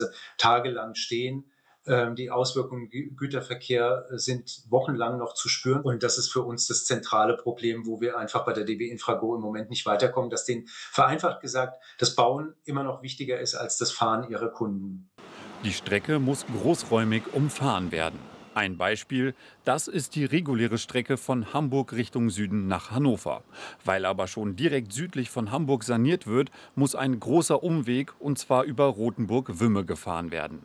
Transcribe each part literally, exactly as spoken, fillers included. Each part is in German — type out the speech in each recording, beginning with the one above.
tagelang stehen. Ähm, die Auswirkungen im Güterverkehr sind wochenlang noch zu spüren. Und das ist für uns das zentrale Problem, wo wir einfach bei der D B Infrago im Moment nicht weiterkommen, dass denen vereinfacht gesagt das Bauen immer noch wichtiger ist als das Fahren ihrer Kunden. Die Strecke muss großräumig umfahren werden. Ein Beispiel, das ist die reguläre Strecke von Hamburg Richtung Süden nach Hannover. Weil aber schon direkt südlich von Hamburg saniert wird, muss ein großer Umweg, und zwar über Rothenburg-Wümme, gefahren werden.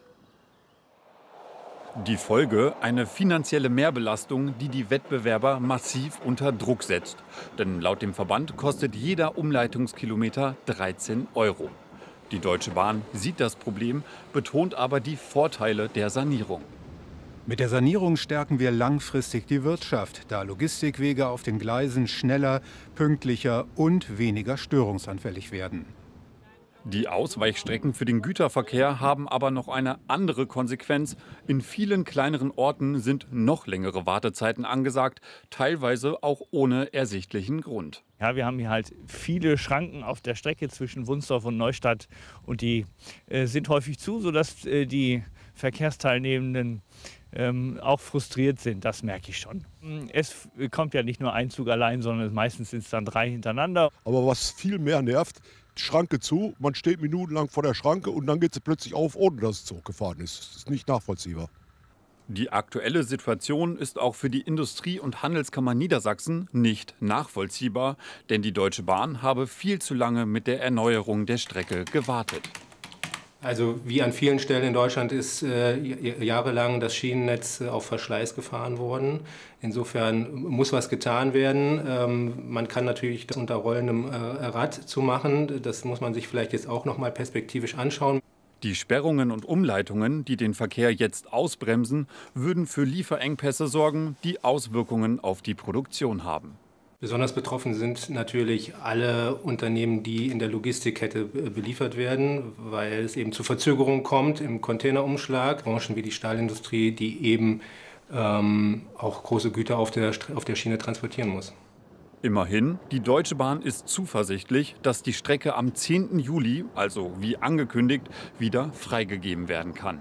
Die Folge: eine finanzielle Mehrbelastung, die die Wettbewerber massiv unter Druck setzt. Denn laut dem Verband kostet jeder Umleitungskilometer dreizehn Euro. Die Deutsche Bahn sieht das Problem, betont aber die Vorteile der Sanierung. Mit der Sanierung stärken wir langfristig die Wirtschaft, da Logistikwege auf den Gleisen schneller, pünktlicher und weniger störungsanfällig werden. Die Ausweichstrecken für den Güterverkehr haben aber noch eine andere Konsequenz. In vielen kleineren Orten sind noch längere Wartezeiten angesagt, teilweise auch ohne ersichtlichen Grund. Ja, wir haben hier halt viele Schranken auf der Strecke zwischen Wunsdorf und Neustadt und die äh, sind häufig zu, sodass äh, die Verkehrsteilnehmenden ähm, auch frustriert sind. Das merke ich schon. Es kommt ja nicht nur ein Zug allein, sondern meistens sind es dann drei hintereinander. Aber was viel mehr nervt: Schranke zu, man steht minutenlang vor der Schranke und dann geht sie plötzlich auf, ohne dass es zurückgefahren ist. Das ist nicht nachvollziehbar. Die aktuelle Situation ist auch für die Industrie- und Handelskammer Niedersachsen nicht nachvollziehbar, denn die Deutsche Bahn habe viel zu lange mit der Erneuerung der Strecke gewartet. Also wie an vielen Stellen in Deutschland ist äh, jahrelang das Schienennetz äh, auf Verschleiß gefahren worden. Insofern muss was getan werden. Ähm, man kann natürlich das unter rollendem äh, Rad zu machen. Das muss man sich vielleicht jetzt auch noch mal perspektivisch anschauen. Die Sperrungen und Umleitungen, die den Verkehr jetzt ausbremsen, würden für Lieferengpässe sorgen, die Auswirkungen auf die Produktion haben. Besonders betroffen sind natürlich alle Unternehmen, die in der Logistikkette beliefert werden, weil es eben zu Verzögerungen kommt im Containerumschlag. Branchen wie die Stahlindustrie, die eben ähm, auch große Güter auf der, auf der Schiene transportieren muss. Immerhin, die Deutsche Bahn ist zuversichtlich, dass die Strecke am zehnten Juli, also wie angekündigt, wieder freigegeben werden kann.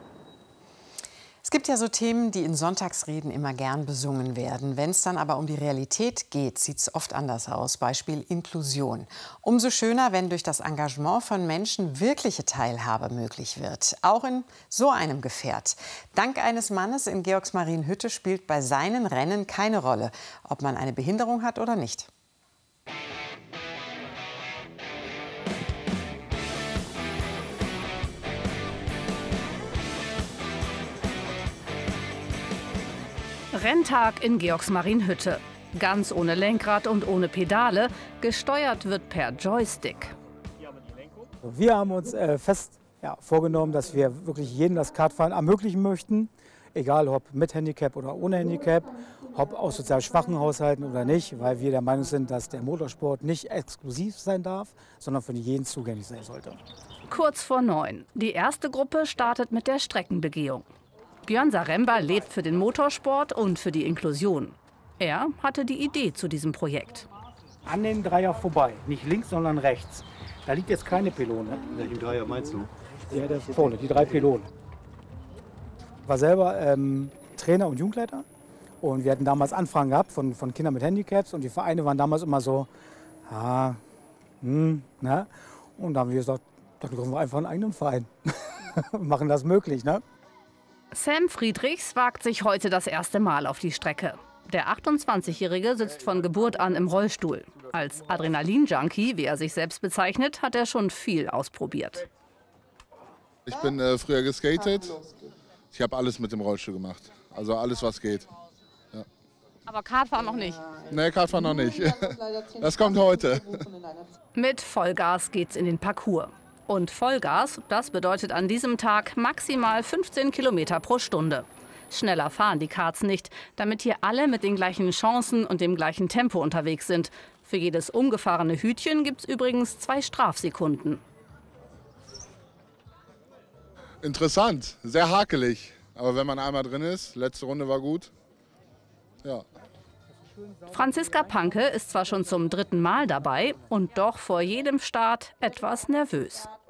Es gibt ja so Themen, die in Sonntagsreden immer gern besungen werden. Wenn es dann aber um die Realität geht, sieht es oft anders aus. Beispiel Inklusion. Umso schöner, wenn durch das Engagement von Menschen wirkliche Teilhabe möglich wird. Auch in so einem Gefährt. Dank eines Mannes in Georgsmarienhütte spielt bei seinen Rennen keine Rolle, ob man eine Behinderung hat oder nicht. Renntag in Georgsmarienhütte. Ganz ohne Lenkrad und ohne Pedale. Gesteuert wird per Joystick. Wir haben uns äh, fest ja, vorgenommen, dass wir wirklich jedem das Kartfahren ermöglichen möchten. Egal ob mit Handicap oder ohne Handicap, ob aus sozial schwachen Haushalten oder nicht, weil wir der Meinung sind, dass der Motorsport nicht exklusiv sein darf, sondern für jeden zugänglich sein sollte. Kurz vor neun. Die erste Gruppe startet mit der Streckenbegehung. Björn Saremba lebt für den Motorsport und für die Inklusion. Er hatte die Idee zu diesem Projekt. An den Dreier vorbei, nicht links, sondern rechts. Da liegt jetzt keine Pylone. Welchen Dreier meinst du? Ja, der vorne, die drei Pylonen. Ich war selber ähm, Trainer und Jugendleiter. Und wir hatten damals Anfragen gehabt von, von Kindern mit Handicaps. Und die Vereine waren damals immer so, ah, hm, ne? Und da haben wir gesagt, dann gründen wir einfach einen eigenen Verein. Und machen das möglich, ne? Sam Friedrichs wagt sich heute das erste Mal auf die Strecke. Der achtundzwanzigjährige sitzt von Geburt an im Rollstuhl. Als Adrenalin-Junkie, wie er sich selbst bezeichnet, hat er schon viel ausprobiert. Ich bin äh, früher geskatet. Ich habe alles mit dem Rollstuhl gemacht. Also alles, was geht. Ja. Aber Kartfahren noch nicht? Nee, Kartfahren noch nicht. Das kommt heute. Mit Vollgas geht's in den Parcours. Und Vollgas, das bedeutet an diesem Tag maximal fünfzehn Kilometer pro Stunde. Schneller fahren die Karts nicht, damit hier alle mit den gleichen Chancen und dem gleichen Tempo unterwegs sind. Für jedes umgefahrene Hütchen gibt es übrigens zwei Strafsekunden. Interessant, sehr hakelig. Aber wenn man einmal drin ist, letzte Runde war gut. Ja. Franziska Panke ist zwar schon zum dritten Mal dabei und doch vor jedem Start etwas nervös.